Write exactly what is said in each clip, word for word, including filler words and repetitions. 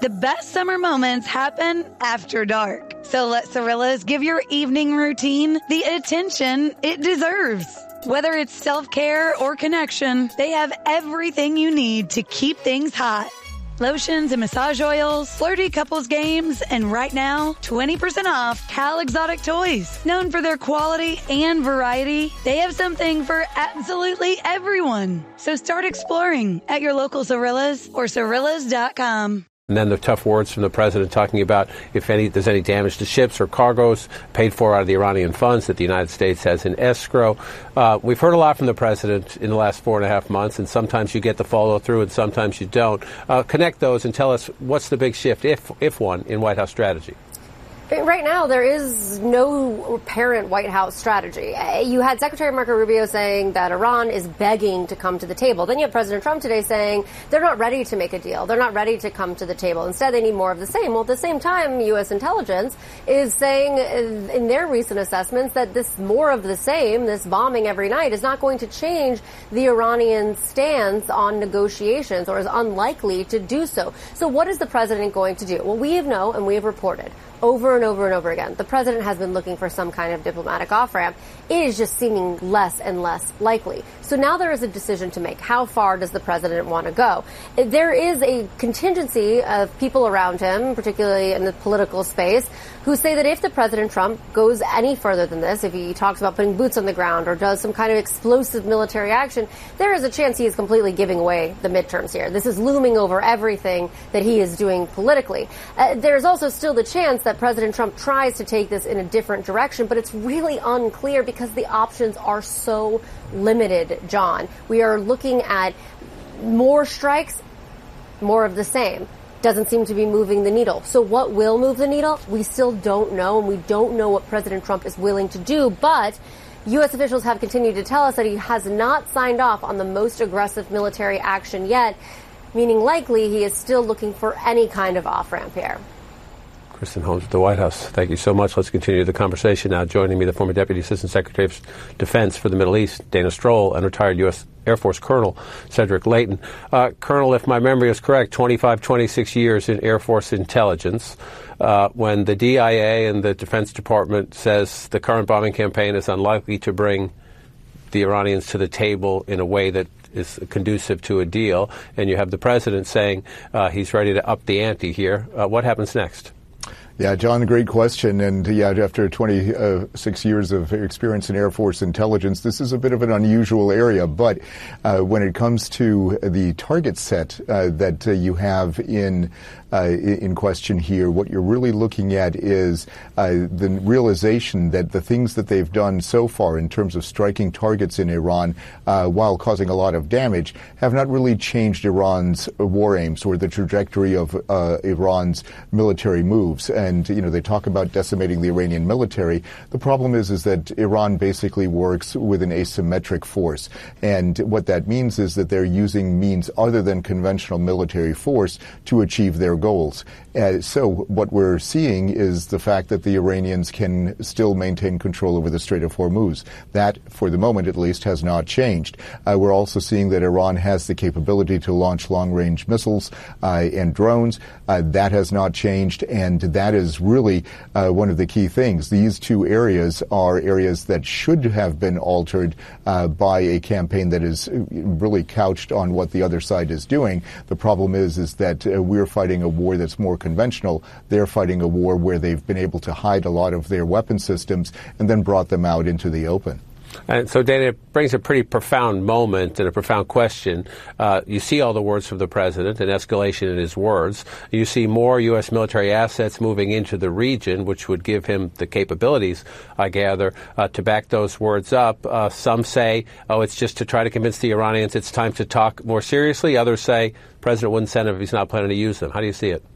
The best summer moments happen after dark. So let Cirillas give your evening routine the attention it deserves. Whether it's self-care or connection, they have everything you need to keep things hot. Lotions and massage oils, flirty couples games, and right now, twenty percent off Cal Exotic Toys. Known for their quality and variety, they have something for absolutely everyone. So start exploring at your local Cirillas or Cirillas dot com. And then the tough words from the president talking about if any there's any damage to ships or cargoes paid for out of the Iranian funds that the United States has in escrow. Uh, we've heard a lot from the president in the last four and a half months, and sometimes you get the follow through and sometimes you don't. Uh, connect those and tell us what's the big shift, if if one, in White House strategy. Right now, there is no apparent White House strategy. You had Secretary Marco Rubio saying that Iran is begging to come to the table. Then you have President Trump today saying they're not ready to make a deal. They're not ready to come to the table. Instead, they need more of the same. Well, at the same time, U S intelligence is saying in their recent assessments that this more of the same, this bombing every night, is not going to change the Iranian stance on negotiations, or is unlikely to do so. So what is the president going to do? Well, we have know and we have reported over and over and over again, the president has been looking for some kind of diplomatic off-ramp. It is just seeming less and less likely. So now there is a decision to make. How far does the president want to go? There is a contingency of people around him, particularly in the political space, who say that if the President Trump goes any further than this, if he talks about putting boots on the ground or does some kind of explosive military action, there is a chance he is completely giving away the midterms here. This is looming over everything that he is doing politically. Uh, there's also still the chance that President Trump tries to take this in a different direction, but it's really unclear because the options are so limited, John. We are looking at more strikes, more of the same. Doesn't seem to be moving the needle. So what will move the needle? We still don't know, and we don't know what President Trump is willing to do, but U S officials have continued to tell us that he has not signed off on the most aggressive military action yet, meaning likely he is still looking for any kind of off-ramp here. Kristen Holmes at the White House. Thank you so much. Let's continue the conversation now. Joining me, the former Deputy Assistant Secretary of Defense for the Middle East, Dana Stroll, and retired U S Air Force Colonel Cedric Leighton. Uh, Colonel, if my memory is correct, twenty-five, twenty-six years in Air Force intelligence. Uh, when the D I A and the Defense Department says the current bombing campaign is unlikely to bring the Iranians to the table in a way that is conducive to a deal, and you have the president saying uh, he's ready to up the ante here, uh, what happens next? Yeah, John, great question. And yeah, after twenty-six years of experience in Air Force intelligence, this is a bit of an unusual area. But uh, when it comes to the target set uh, that uh, you have in Uh, in question here, what you're really looking at is uh, the realization that the things that they've done so far in terms of striking targets in Iran uh, while causing a lot of damage have not really changed Iran's war aims or the trajectory of uh, Iran's military moves. And, you know, they talk about decimating the Iranian military. The problem is, is that Iran basically works with an asymmetric force. And what that means is that they're using means other than conventional military force to achieve their goals. Uh, so what we're seeing is the fact that the Iranians can still maintain control over the Strait of Hormuz. That, for the moment at least, has not changed. Uh, we're also seeing that Iran has the capability to launch long-range missiles uh, and drones. Uh, that has not changed, and that is really uh, one of the key things. These two areas are areas that should have been altered uh, by a campaign that is really couched on what the other side is doing. The problem is, is that uh, we're fighting a war that's more conventional. They're fighting a war where they've been able to hide a lot of their weapon systems and then brought them out into the open. And so, Dana, it brings a pretty profound moment and a profound question. Uh, you see all the words from the president, an escalation in his words. You see more U S military assets moving into the region, which would give him the capabilities, I gather, uh, to back those words up. Uh, some say, oh, it's just to try to convince the Iranians it's time to talk more seriously. Others say the president wouldn't send them if he's not planning to use them. How do you see it?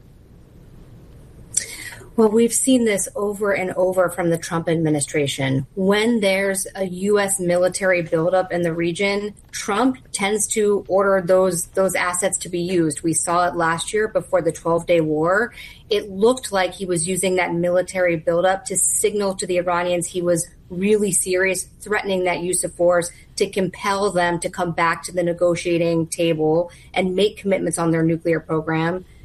Well, we've seen this over and over from the Trump administration. When there's a U S military buildup in the region, Trump tends to order those those assets to be used. We saw it last year before the twelve-day war. It looked like he was using that military buildup to signal to the Iranians he was really serious, threatening that use of force to compel them to come back to the negotiating table and make commitments on their nuclear program.